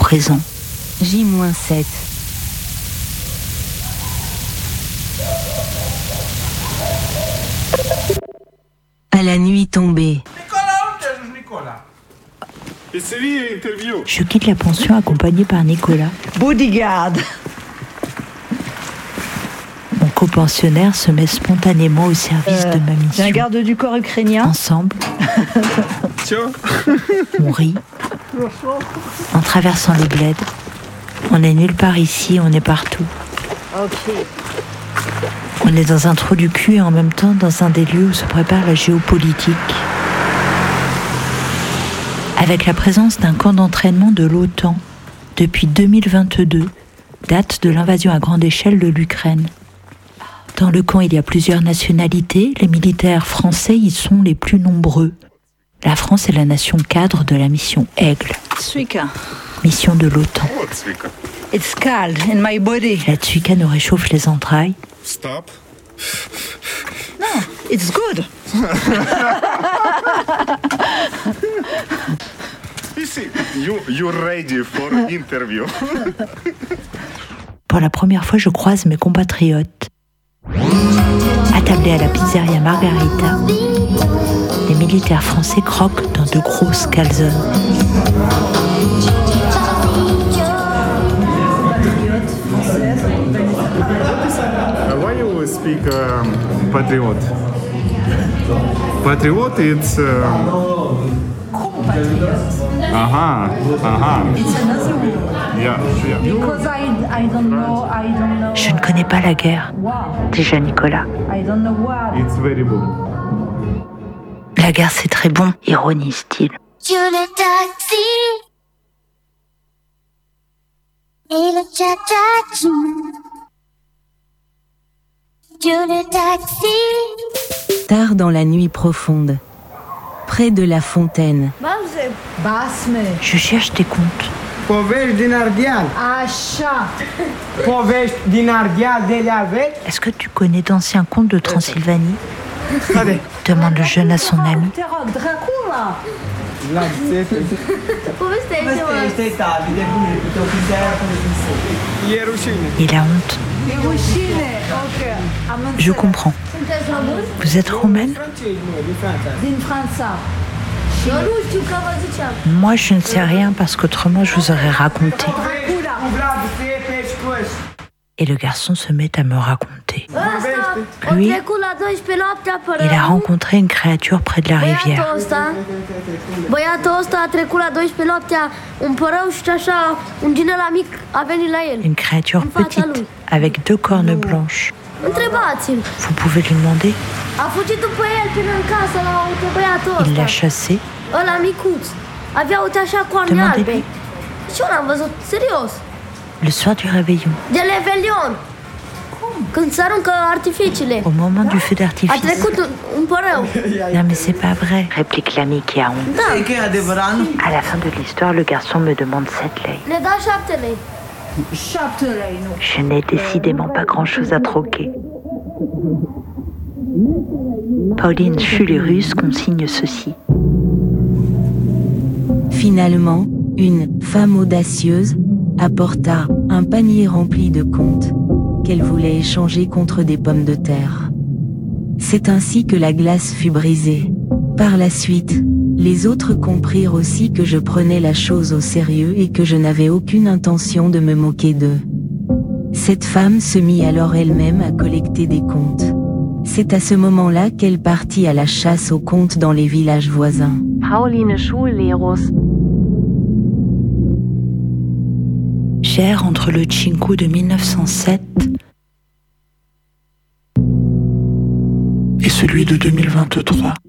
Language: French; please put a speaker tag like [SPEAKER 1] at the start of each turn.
[SPEAKER 1] présent.
[SPEAKER 2] J-7. À la nuit tombée.
[SPEAKER 1] Je quitte la pension accompagné par Nicolas.
[SPEAKER 3] Bodyguard.
[SPEAKER 1] Mon copensionnaire se met spontanément au service de ma mission.
[SPEAKER 3] C'est un garde du corps ukrainien.
[SPEAKER 1] Ensemble, on rit. En traversant les bleds, on n'est nulle part ici, on est partout.
[SPEAKER 3] Ok.
[SPEAKER 1] On est dans un trou du cul et en même temps dans un des lieux où se prépare la géopolitique. Avec la présence d'un camp d'entraînement de l'OTAN depuis 2022, date de l'invasion à grande échelle de l'Ukraine. Dans le camp, il y a plusieurs nationalités. Les militaires français y sont les plus nombreux. La France est la nation cadre de la mission Aigle.
[SPEAKER 3] Tsvika.
[SPEAKER 1] Mission de l'OTAN.
[SPEAKER 3] It's cold in my body.
[SPEAKER 1] La Tsvika nous réchauffe les entrailles.
[SPEAKER 4] Stop.
[SPEAKER 3] No, it's good.
[SPEAKER 4] You're ready for interview.
[SPEAKER 1] Pour la première fois, je croise mes compatriotes. Attablés à la pizzeria Margarita, les militaires français croquent dans de grosses calzones.
[SPEAKER 4] Why you speak patriot? Patriot, it's. Aha.
[SPEAKER 3] It's another one.
[SPEAKER 4] Yeah.
[SPEAKER 3] Because I don't know.
[SPEAKER 1] Je ne connais pas la guerre.
[SPEAKER 3] Wow.
[SPEAKER 1] Déjà Nicolas.
[SPEAKER 3] I don't know what.
[SPEAKER 4] It's very good.
[SPEAKER 1] La guerre c'est très bon, ironise-t-il.
[SPEAKER 5] Sur le taxi et le cha-cha-chou. Sur le taxi.
[SPEAKER 2] Tard dans la nuit profonde. Près de la fontaine.
[SPEAKER 3] Basme.
[SPEAKER 1] Je cherche tes comptes.
[SPEAKER 6] Povești din Ardeal.
[SPEAKER 3] Așa.
[SPEAKER 6] Povești din Ardeal de le aveți?
[SPEAKER 1] Est-ce que tu connais d'anciens contes de Transylvanie?
[SPEAKER 6] Haide.
[SPEAKER 1] Demande le jeune à son ami.
[SPEAKER 3] Te rog, Dracula.
[SPEAKER 6] Povestește-i tabi de bune, cu te ofițeara până. E rușine.
[SPEAKER 1] Il a honte.
[SPEAKER 3] E rușine. Ok. Am înțeles.
[SPEAKER 1] Je comprends.
[SPEAKER 3] Sunteți români?
[SPEAKER 1] Vous êtes roumaine?
[SPEAKER 6] Francezi, nu, din Franța.
[SPEAKER 3] Din Franța.
[SPEAKER 5] Eu nu știu că vă ziceam.
[SPEAKER 1] Moi, je ne sais rien parce qu'autrement, je vous aurais raconté.
[SPEAKER 3] Dracula.
[SPEAKER 6] Cu Vlad, te pești coși.
[SPEAKER 1] Et le garçon se met à me raconter.
[SPEAKER 5] Ăsta o
[SPEAKER 1] Lui,
[SPEAKER 5] trecut la 12 noaptea pe
[SPEAKER 1] il a
[SPEAKER 5] râu.
[SPEAKER 1] rencontré une créature près de la rivière.
[SPEAKER 5] Băiatul ăsta a trecut la 12 noaptea un părău și așa un din ăla mic a venit la el.
[SPEAKER 1] Une créature petite, avec deux cornes blanches.
[SPEAKER 5] Întrebați-l.
[SPEAKER 1] Vous pouvez lui demander.
[SPEAKER 5] A fugit după el până în casă la uite băiatul
[SPEAKER 1] Il
[SPEAKER 5] ăsta.
[SPEAKER 1] l'a chassé.
[SPEAKER 5] Ăla micuț. Avea uite așa coarne
[SPEAKER 1] Demandez-lui.
[SPEAKER 5] albe. Și eu l-am văzut, serios.
[SPEAKER 1] Le soir du réveillon,
[SPEAKER 5] De Revelion. Când se aruncă artificiile.
[SPEAKER 1] au moment du feu
[SPEAKER 5] A
[SPEAKER 1] d'artifice.
[SPEAKER 5] trecut un părău.
[SPEAKER 1] Non mais c'est pas vrai, réplique l'ami qui a honte.
[SPEAKER 5] Da,
[SPEAKER 6] E că e adevărat, nu?
[SPEAKER 1] À la fin de l'histoire, le garçon me demande 7 lei.
[SPEAKER 5] ne da 7 lei.
[SPEAKER 3] 7 lei, nu.
[SPEAKER 1] Je n'ai décidément pas grand-chose à troquer. Pauline Fullerus consigne ceci.
[SPEAKER 2] Finalement, une femme audacieuse apporta un panier rempli de comptes qu'elle voulait échanger contre des pommes de terre. C'est ainsi que la glace fut brisée. Par la suite, les autres comprirent aussi que je prenais la chose au sérieux et que je n'avais aucune intention de me moquer d'eux. Cette femme se mit alors elle-même à collecter des comptes. C'est à ce moment-là qu'elle partit à la chasse aux comptes dans les villages voisins. Pauline Schulleros.
[SPEAKER 1] J'erre entre le Chinku de 1907 et celui de 2023.